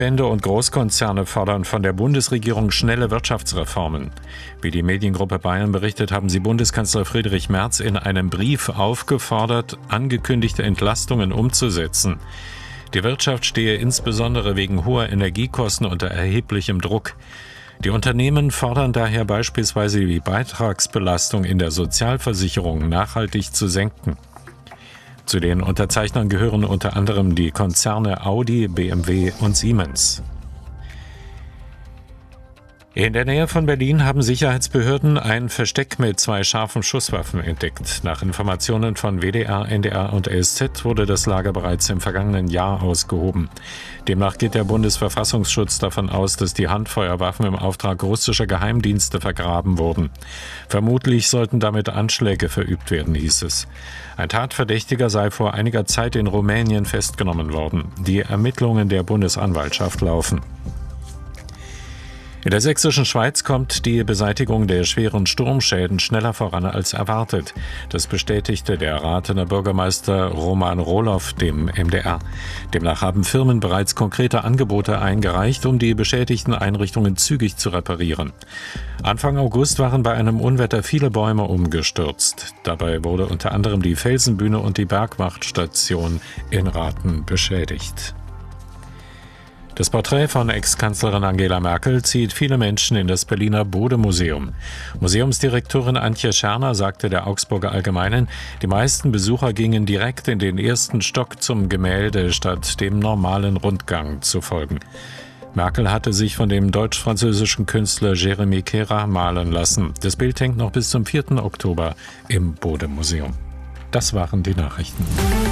Verbände und Großkonzerne fordern von der Bundesregierung schnelle Wirtschaftsreformen. Wie die Mediengruppe Bayern berichtet, haben sie Bundeskanzler Friedrich Merz in einem Brief aufgefordert, angekündigte Entlastungen umzusetzen. Die Wirtschaft stehe insbesondere wegen hoher Energiekosten unter erheblichem Druck. Die Unternehmen fordern daher beispielsweise die Beitragsbelastung in der Sozialversicherung nachhaltig zu senken. Zu den Unterzeichnern gehören unter anderem die Konzerne Audi, BMW und Siemens. In der Nähe von Berlin haben Sicherheitsbehörden ein Versteck mit 2 scharfen Schusswaffen entdeckt. Nach Informationen von WDR, NDR und SZ wurde das Lager bereits im vergangenen Jahr ausgehoben. Demnach geht der Bundesverfassungsschutz davon aus, dass die Handfeuerwaffen im Auftrag russischer Geheimdienste vergraben wurden. Vermutlich sollten damit Anschläge verübt werden, hieß es. Ein Tatverdächtiger sei vor einiger Zeit in Rumänien festgenommen worden. Die Ermittlungen der Bundesanwaltschaft laufen. In der sächsischen Schweiz kommt die Beseitigung der schweren Sturmschäden schneller voran als erwartet. Das bestätigte der Rathener Bürgermeister Roman Rohloff dem MDR. Demnach haben Firmen bereits konkrete Angebote eingereicht, um die beschädigten Einrichtungen zügig zu reparieren. Anfang August waren bei einem Unwetter viele Bäume umgestürzt. Dabei wurde unter anderem die Felsenbühne und die Bergwachtstation in Rathen beschädigt. Das Porträt von Ex-Kanzlerin Angela Merkel zieht viele Menschen in das Berliner Bode-Museum. Museumsdirektorin Antje Scherner sagte der Augsburger Allgemeinen, die meisten Besucher gingen direkt in den ersten Stock zum Gemälde, statt dem normalen Rundgang zu folgen. Merkel hatte sich von dem deutsch-französischen Künstler Jérémy Kera malen lassen. Das Bild hängt noch bis zum 4. Oktober im Bode-Museum. Das waren die Nachrichten.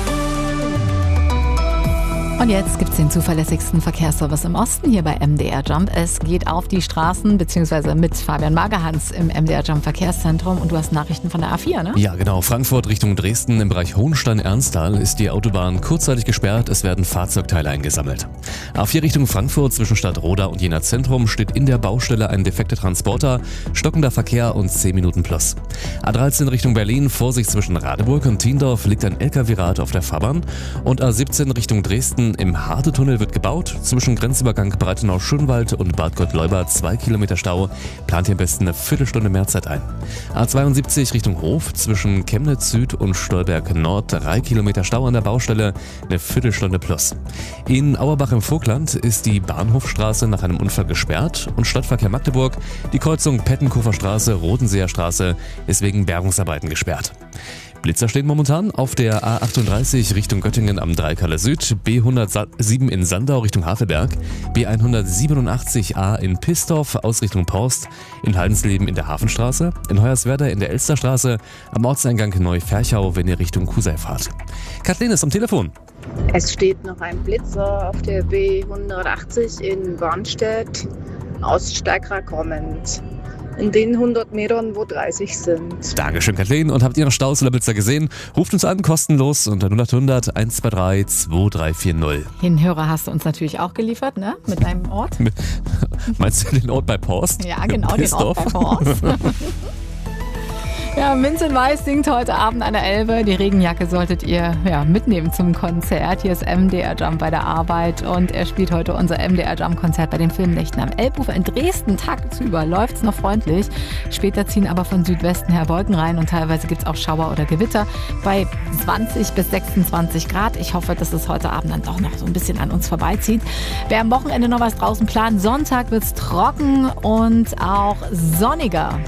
Und jetzt gibt es den zuverlässigsten Verkehrsservice im Osten hier bei MDR Jump. Es geht auf die Straßen, beziehungsweise mit Fabian Magerhans im MDR Jump Verkehrszentrum. Und du hast Nachrichten von der A4, ne? Ja, genau. Frankfurt Richtung Dresden im Bereich Hohenstein-Ernsthal ist die Autobahn kurzzeitig gesperrt. Es werden Fahrzeugteile eingesammelt. A4 Richtung Frankfurt zwischen Stadtroda und Jena Zentrum steht in der Baustelle ein defekter Transporter, stockender Verkehr und 10 Minuten plus. A13 Richtung Berlin, Vorsicht zwischen Radeburg und Tiendorf, liegt ein LKW-Rad auf der Fahrbahn. Und A17 Richtung Dresden im Hardetunnel wird gebaut. Zwischen Grenzübergang Breitenau-Schönwald und Bad Gottleuba 2 Kilometer Stau. Plant hier am besten eine Viertelstunde mehr Zeit ein. A72 Richtung Hof zwischen Chemnitz Süd und Stolberg Nord 3 Kilometer Stau an der Baustelle, eine Viertelstunde plus. In Auerbach im Vogtland ist die Bahnhofstraße nach einem Unfall gesperrt und Stadtverkehr Magdeburg, die Kreuzung Pettenkofer Straße, Rodenseer Straße ist wegen Bergungsarbeiten gesperrt. Blitzer stehen momentan auf der A38 Richtung Göttingen am Dreikalle Süd, B107 in Sandau Richtung Havelberg, B187a in Pistorf aus Richtung Porst, in Haldensleben in der Hafenstraße, in Hoyerswerda in der Elsterstraße, am Ortseingang Neu-Ferchau, wenn ihr Richtung Kusei fahrt. Kathleen ist am Telefon. Es steht noch ein Blitzer auf der B180 in Bornstedt, aus Steigra kommend. In den 100 Metern, wo 30 sind. Dankeschön, Kathleen. Und habt ihr noch Staus oder Blitzer gesehen? Ruft uns an, kostenlos unter 0800 123 2340. Den Hörer hast du uns natürlich auch geliefert, ne? Mit deinem Ort. Meinst du den Ort bei Porst? Ja, genau, den Ort bei Porst. Ja, Vincent Weiss singt heute Abend an der Elbe. Die Regenjacke solltet ihr mitnehmen zum Konzert. Hier ist MDR Jump bei der Arbeit und er spielt heute unser MDR Jump Konzert bei den Filmnächten am Elbufer in Dresden. Tagsüber läuft's noch freundlich. Später ziehen aber von Südwesten her Wolken rein und teilweise gibt's auch Schauer oder Gewitter bei 20 bis 26 Grad. Ich hoffe, dass es heute Abend dann doch noch so ein bisschen an uns vorbeizieht. Wer am Wochenende noch was draußen plant, Sonntag wird's trocken und auch sonniger.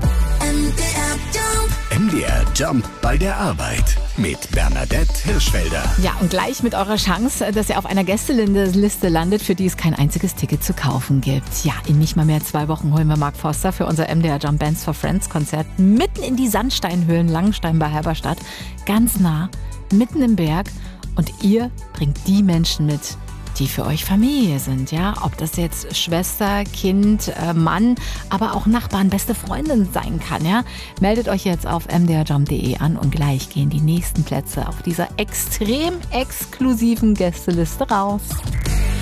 MDR Jump bei der Arbeit mit Bernadette Hirschfelder. Ja, und gleich mit eurer Chance, dass ihr auf einer Gästeliste landet, für die es kein einziges Ticket zu kaufen gibt. Ja, in nicht mal mehr 2 Wochen holen wir Mark Forster für unser MDR Jump Bands for Friends Konzert mitten in die Sandsteinhöhlen Langenstein bei Halberstadt. Ganz nah, mitten im Berg. Und ihr bringt die Menschen mit, die für euch Familie sind, ja, ob das jetzt Schwester, Kind, Mann, aber auch Nachbarn, beste Freundin sein kann, ja. Meldet euch jetzt auf mdrjump.de an und gleich gehen die nächsten Plätze auf dieser extrem exklusiven Gästeliste raus.